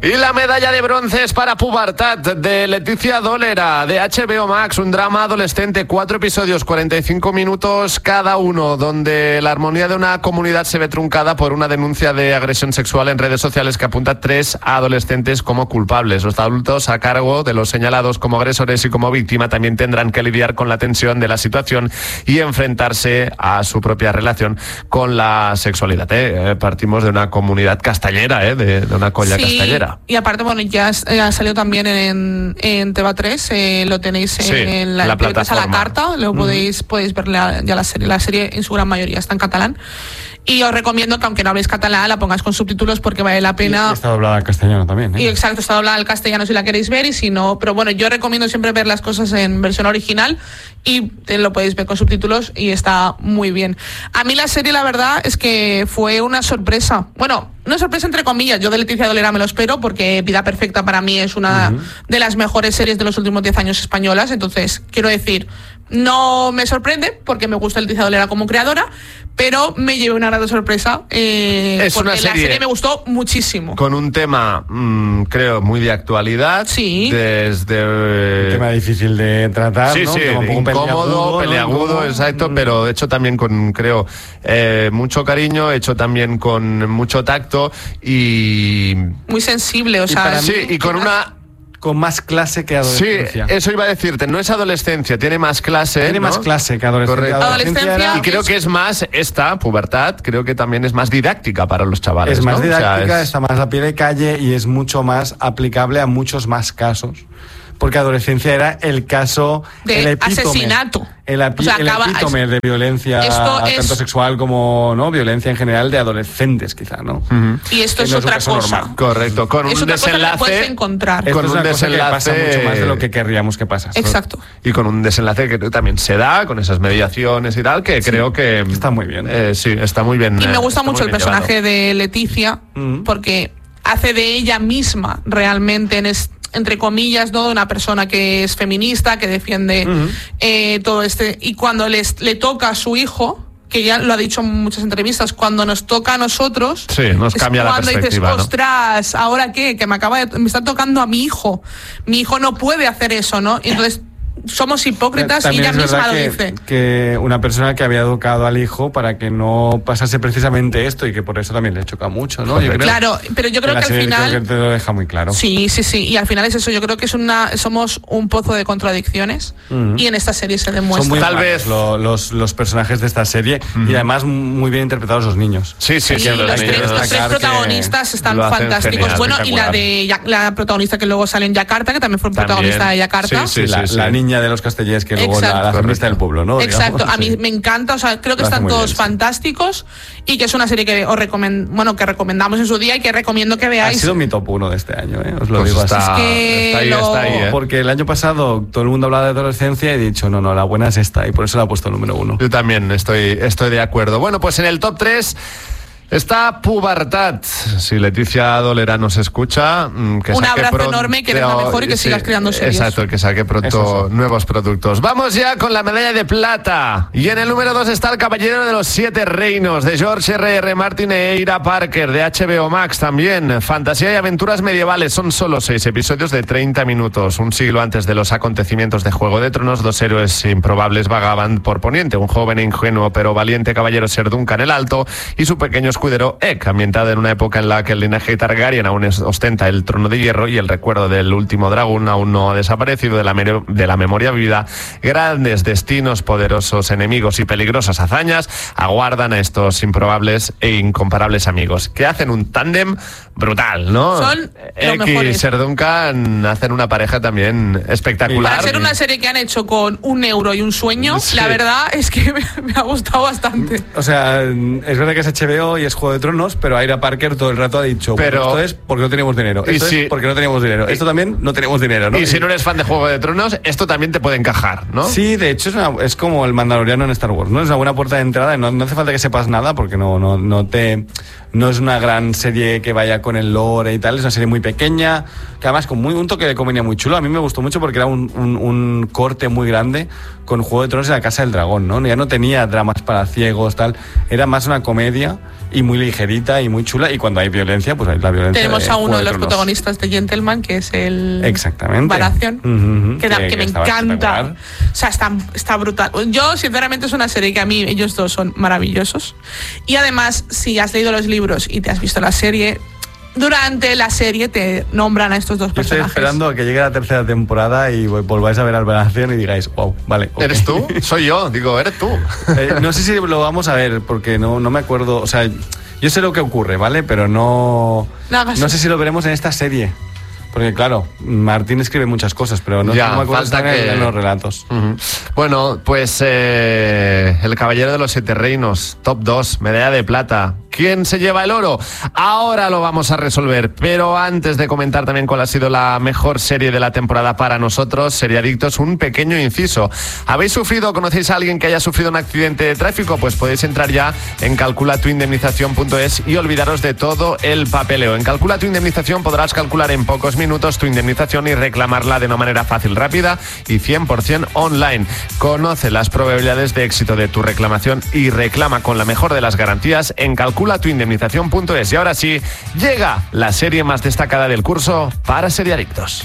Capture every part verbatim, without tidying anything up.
Y la medalla de bronce es para Pubertat, de Leticia Dolera, de H B O Max, un drama adolescente, cuatro episodios, cuarenta y cinco minutos cada uno, donde la armonía de una comunidad se ve truncada por una denuncia de agresión sexual en redes sociales que apunta a tres adolescentes como culpables. Los adultos a cargo de los señalados como agresores y como víctima también tendrán que lidiar con la tensión de la situación y enfrentarse a su propia relación con la sexualidad. ¿eh? Partimos de una comunidad castellera, ¿eh? de, de una colla sí. castellera. Y aparte, bueno, ya ha salido también en, en T V A tres, eh, lo tenéis sí, en la, la plataforma. A la carta, lo podéis, uh-huh. podéis ver la, ya la serie, la serie en su gran mayoría está en catalán. Y os recomiendo que aunque no habléis catalán, la pongáis con subtítulos porque vale la pena. Y está doblada al castellano también, ¿eh? Y exacto, está doblada al castellano si la queréis ver, y si no, pero bueno, yo recomiendo siempre ver las cosas en versión original y lo podéis ver con subtítulos y está muy bien. A mí la serie, la verdad, es que fue una sorpresa. Bueno, una sorpresa entre comillas. Yo de Leticia Dolera me lo espero porque Vida Perfecta para mí es una uh-huh. de las mejores series de los últimos diez años españolas. Entonces, quiero decir, no me sorprende porque me gusta Leticia Dolera como creadora, pero me llevé una gran sorpresa eh, es porque una serie la serie me gustó muchísimo. Con un tema, mmm, creo, muy de actualidad. Sí. Desde... Un tema difícil de tratar, sí, ¿no? Sí, un poco incómodo, peleagudo, peleagudo ¿no? exacto, mm. pero hecho también con, creo, eh, mucho cariño, hecho también con mucho tacto y... Muy sensible, o sea... Sí, y con una... con más clase que adolescencia. Sí, eso iba a decirte, no es adolescencia, tiene más clase. Tiene ¿no? más clase que adolescencia. adolescencia era... Y creo que es más, esta, Pubertat, creo que también es más didáctica para los chavales. Es más ¿no? didáctica, o sea, es... está más a pie de calle y es mucho más aplicable a muchos más casos. Porque adolescencia era el caso... De el epítome, asesinato. El, api- o sea, el acaba, epítome es, de violencia, tanto es, sexual como no violencia en general de adolescentes, quizá, ¿no? Uh-huh. Y esto es no otra es cosa. Normal. Correcto, con es un otra desenlace... cosa que puedes encontrar. Con es un una desenlace... cosa que pasa mucho más de lo que querríamos que pasase. Exacto. Y con un desenlace que también se da, con esas mediaciones y tal, que sí, creo que... Está muy bien. Eh, sí, está muy bien. Y me gusta eh, mucho el personaje llevado. de Leticia, uh-huh. porque hace de ella misma realmente en este... entre comillas, ¿no? De una persona que es feminista, que defiende uh-huh. eh, todo este... Y cuando les, le toca a su hijo, que ya lo ha dicho en muchas entrevistas, cuando nos toca a nosotros... Sí, nos cambia la perspectiva, dices, ¿no? ostras, ¿ahora qué? Que me acaba de, me está tocando a mi hijo. Mi hijo no puede hacer eso, ¿no? Y entonces... somos hipócritas y ella misma lo que, dice. Que una persona que había educado al hijo para que no pasase precisamente esto y que por eso también le choca mucho, ¿no? Yo creo claro, pero yo creo que, que al final... Creo que te lo deja muy claro. Sí, sí, sí. Y al final es eso. Yo creo que es una somos un pozo de contradicciones uh-huh. y en esta serie se demuestra. Son muy Tal vez lo, los, los personajes de esta serie uh-huh. y además muy bien interpretados los niños. Sí, sí, sí. sí Los, tres, los tres protagonistas están fantásticos. Genial, bueno, y la de la protagonista que luego sale en Yakarta, que también fue protagonista también. de Yakarta. Sí, sí, sí, la, sí. la niña de los castellers que luego Exacto. la, la feminista del pueblo, ¿no? Exacto, Digamos, a mí sí. me encanta, o sea, creo que lo están todos bien, fantásticos sí. y que es una serie que os recomend, bueno, que recomendamos en su día y que recomiendo que veáis. Ha sido mi top uno de este año, ¿eh? Os lo pues digo está, así. Es que está ahí, lo... está ahí, ¿eh? Porque el año pasado todo el mundo hablaba de adolescencia y he dicho, no, no, la buena es esta y por eso la he puesto número uno. Yo también estoy, estoy de acuerdo. Bueno, pues en el top tres... está Pubertat. Si Leticia Dolera nos escucha, que un abrazo pronto, enorme, que eres la mejor y que sí, sigas creando series. Exacto, que saque pronto nuevos productos. Vamos ya con la medalla de plata. Y en el número dos está El Caballero de los Siete Reinos, de George R R. Martin e Ira Parker, de H B O Max también. Fantasía y aventuras medievales. Son solo seis episodios de treinta minutos. Un siglo antes de los acontecimientos de Juego de Tronos, dos héroes improbables vagaban por Poniente. Un joven e ingenuo pero valiente caballero Ser Duncan el Alto y su pequeño escudero Egg, ambientada en una época en la que el linaje Targaryen aún ostenta el trono de hierro y el recuerdo del último dragón aún no ha desaparecido de la, me- de la memoria vivida. Grandes destinos, poderosos enemigos y peligrosas hazañas aguardan a estos improbables e incomparables amigos, que hacen un tándem brutal, ¿no? Son Egg y Ser Duncan hacen una pareja también espectacular. Para ser una serie que han hecho con un euro y un sueño, sí. la verdad es que me, me ha gustado bastante. O sea, es verdad que es H B O y es Juego de Tronos, pero Ira Parker todo el rato ha dicho, pero esto es porque no teníamos dinero, esto si, es porque no teníamos dinero, esto también no tenemos dinero, ¿no? Y si no eres fan de Juego de Tronos, esto también te puede encajar, ¿no? Sí, de hecho es, una, es como el Mandaloriano en Star Wars, ¿no? Es una buena puerta de entrada, no, no hace falta que sepas nada porque no, no, no te... No es una gran serie que vaya con el lore y tal, es una serie muy pequeña, que además con muy, un toque de comedia muy chulo. A mí me gustó mucho porque era un, un, un corte muy grande con Juego de Tronos y la Casa del Dragón, ¿no? Ya no tenía dramas para ciegos, tal, era más una comedia y muy ligerita y muy chula, y cuando hay violencia, pues hay la violencia. Tenemos de a uno de los Tronos. protagonistas de Gentleman, que es el Exactamente. Baratheon, Uh-huh. que, da- Que- que que me estaba encanta. espectacular. O sea, está, está brutal. Yo, sinceramente, es una serie que a mí, ellos dos son maravillosos. Y además, si has leído los libros y te has visto la serie, durante la serie te nombran a estos dos Yo estoy personajes. esperando a que llegue la tercera temporada y vol- volváis a ver al Baratheon y digáis, wow, vale. ok. ¿Eres tú? Soy yo, digo, eres tú. Eh, no sé si lo vamos a ver, porque no, no me acuerdo, o sea, yo sé lo que ocurre, ¿vale? Pero no, No hagas no eso. sé si lo veremos en esta serie. Porque claro, Martín escribe muchas cosas, pero no, Ya, no me acuerdo si falta están en- que- en los relatos. Ujú. Bueno, pues eh, el Caballero de los Siete Reinos, top dos, medalla de plata. ¿Quién se lleva el oro? Ahora lo vamos a resolver, pero antes de comentar también cuál ha sido la mejor serie de la temporada para nosotros, Seriadictos, un pequeño inciso. ¿Habéis sufrido o conocéis a alguien que haya sufrido un accidente de tráfico? Pues podéis entrar ya en calcula tu indemnización punto es y olvidaros de todo el papeleo. En Calcula tu Indemnización podrás calcular en pocos minutos tu indemnización y reclamarla de una manera fácil, rápida y cien por ciento online. Conoce las probabilidades de éxito de tu reclamación y reclama con la mejor de las garantías en calcula tu indemnización punto es. Y ahora sí, llega la serie más destacada del curso para seriadictos.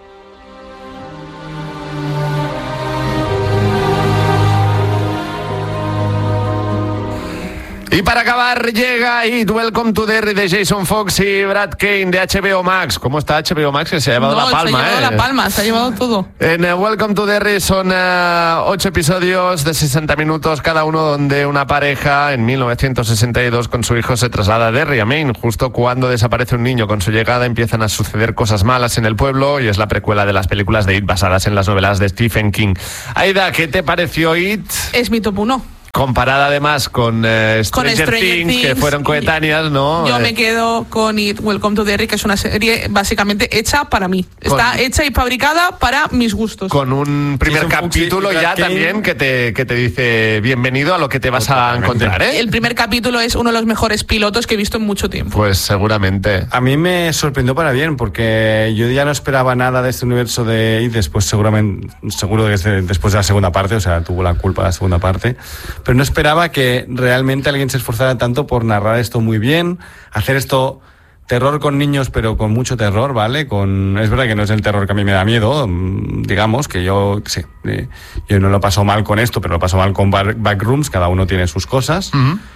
Y para acabar llega It, Welcome to Derry de Jason Fox y Brad Kane de H B O Max. ¿Cómo está H B O Max? Que se ha llevado No, la palma, se ha llevado ¿eh? la palma, se ha llevado todo. En eh, Welcome to Derry son eh, ocho episodios de sesenta minutos cada uno, donde una pareja en mil novecientos sesenta y dos con su hijo se traslada a Derry, a Maine. Justo cuando desaparece un niño con su llegada empiezan a suceder cosas malas en el pueblo, y es la precuela de las películas de It basadas en las novelas de Stephen King. Aida, ¿qué te pareció It? Es mi top uno. Comparada además con, eh, Con Stranger, Stranger Things, que Things, fueron coetáneas, ¿no? Yo Eh, me quedo con It, Welcome to Derry, que es una serie básicamente hecha para mí. Está Con- hecha y fabricada para mis gustos. Con un primer Jason Fox y capítulo Brad ya Kane. también que te, que te dice bienvenido a lo que te vas a Totalmente. encontrar, ¿eh? El primer capítulo es uno de los mejores pilotos que he visto en mucho tiempo. Pues seguramente. A mí me sorprendió para bien, porque yo ya no esperaba nada de este universo de It, después seguramente, seguro que es de- después de la segunda parte, o sea, tuvo la culpa la segunda parte, pero no esperaba que realmente alguien se esforzara tanto por narrar esto muy bien, hacer esto terror con niños, pero con mucho terror, ¿vale? Con, es verdad que no es el terror que a mí me da miedo, mm, digamos, que yo, qué sé, eh, yo no lo paso mal con esto, pero lo paso mal con bar- Backrooms, cada uno tiene sus cosas,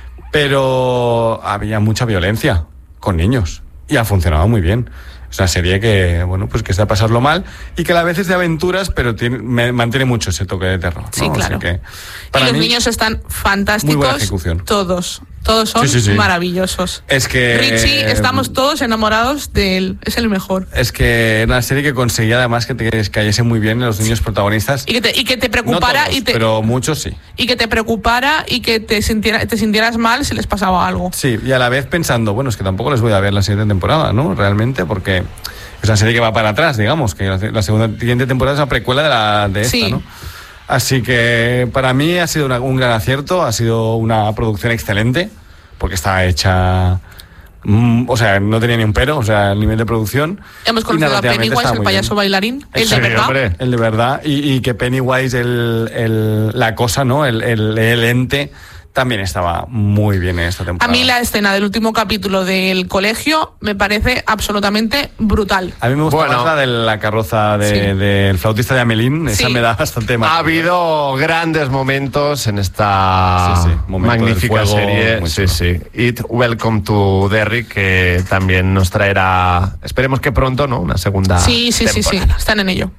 pero había mucha violencia con niños y ha funcionado muy bien. Es una serie que, bueno, pues que está a pasarlo mal y que a la vez es de aventuras, pero tiene, me, mantiene mucho ese toque de terror, ¿no? Sí, claro. Así que, Y para los mí, niños están muy buena fantásticos. ejecución. Todos. Todos son Sí, sí, sí. maravillosos. Es que- Richie, estamos todos enamorados de él. Es el mejor. es que era una serie que conseguía además que te que cayese muy bien en los niños protagonistas. Y que te, y que te No preocupara todos, y te, pero muchos sí. y que te preocupara y que te, sintiera, te sintieras mal si les pasaba algo. Sí, y a la vez pensando, bueno, es que tampoco les voy a ver la siguiente temporada, ¿no? Realmente, porque es una serie que va para atrás, digamos, que la, la segunda siguiente temporada es la precuela de, la, de esta, Sí. ¿no? Así que para mí ha sido una- un gran acierto, ha sido una producción excelente, porque está hecha... mm, o sea, no tenía ni un pero, o sea, el nivel de producción. Hemos Y conocido a narrativamente Pennywise, está el muy payaso bien. bailarín, el Eso, de Sí, verdad. hombre. El de verdad, y, y que Pennywise, el, el- la cosa, ¿no? El, el, el ente, también estaba muy bien en esta A temporada. mí la escena del último capítulo del colegio me parece absolutamente brutal. A mí me gusta Bueno. más la de la carroza de- Sí. del flautista de Amelín, esa Sí. me da bastante más. Ha habido grandes momentos en esta Sí, sí, momento magnífica del fuego, serie. muy Sí, chulo. sí. It, Welcome to Derry, que también nos traerá, esperemos que pronto, ¿no? Una segunda Sí, sí, sí, sí, temporada. están en ello.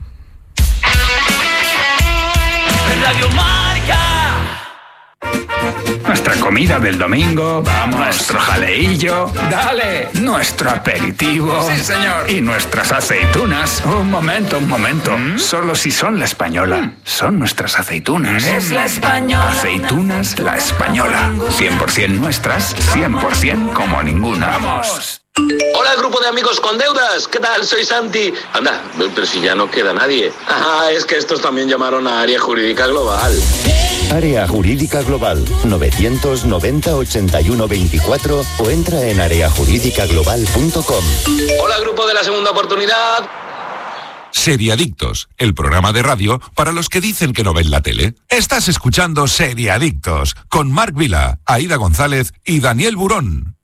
Radio Marca. Nuestra comida del domingo, vamos, nuestro jaleillo, dale, nuestro aperitivo, sí señor, y nuestras aceitunas. Un momento, un momento, solo si son la española, son nuestras aceitunas. Es la española. Aceitunas la española, cien por ciento nuestras, cien por ciento como ninguna. Vamos. Hola, grupo de amigos con deudas. ¿Qué tal? Soy Santi. Anda, pero si ya no queda nadie. Ah, es que estos también llamaron a Área Jurídica Global. Área Jurídica Global, novecientos noventa ochenta y uno veinticuatro o entra en área jurídica global punto com. Hola, grupo de la segunda oportunidad. Seriadictos, el programa de radio para los que dicen que no ven la tele. Estás escuchando Seriadictos con Marc Vila, Aida González y Daniel Burón.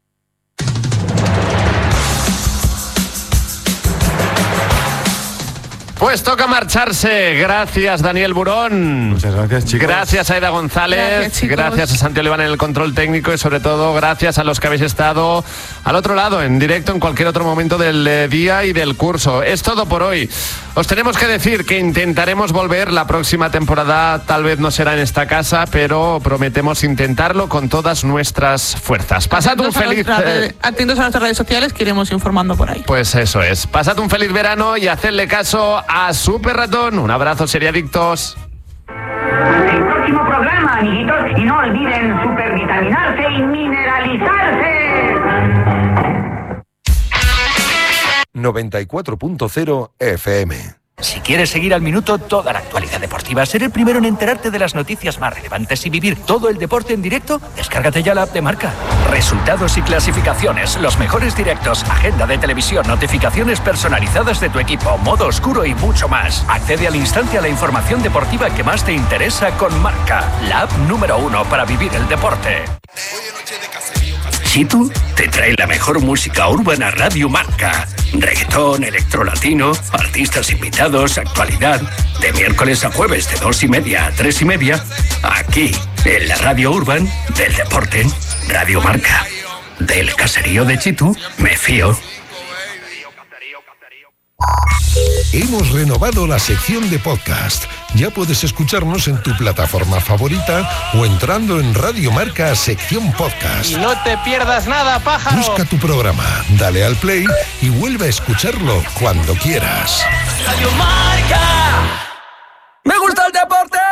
Pues toca marcharse. Gracias, Daniel Burón. Muchas gracias, chicos. Gracias, Aida González. Gracias, gracias a Santi Oliván en el control técnico y sobre todo gracias a los que habéis estado al otro lado, en directo, en cualquier otro momento del eh, día y del curso. Es todo por hoy. Os tenemos que decir que intentaremos volver la próxima temporada. Tal vez no será en esta casa, pero prometemos intentarlo con todas nuestras fuerzas. Pasad un feliz... Eh... Atentos a nuestras redes sociales que iremos informando por ahí. Pues eso es. Pasad un feliz verano y hacedle caso a Super Ratón. Un abrazo, Seriadictos. Hasta el próximo programa, amiguitos, y no olviden supervitaminarse y mineralizarse. noventa y cuatro punto cero F M. Si quieres seguir al minuto toda la actualidad deportiva, ser el primero en enterarte de las noticias más relevantes y vivir todo el deporte en directo, descárgate ya la app de Marca. Resultados y clasificaciones, los mejores directos, agenda de televisión, notificaciones personalizadas de tu equipo, modo oscuro y mucho más. Accede al instante a la información deportiva que más te interesa con Marca, la app número uno para vivir el deporte. Chitu te trae la mejor música urbana Radio Marca. Reggaetón, electrolatino, artistas invitados, actualidad. De miércoles a jueves de dos y media a tres y media. Aquí, en la Radio Urban del deporte. Radio Marca. Del caserío de Chitu, me fío. Hemos renovado la sección de podcast. Ya puedes escucharnos en tu plataforma favorita o entrando en Radio Marca sección podcast. Y no te pierdas nada, pájaro. Busca tu programa, dale al play y vuelve a escucharlo cuando quieras. Radio Marca. Me gusta el deporte.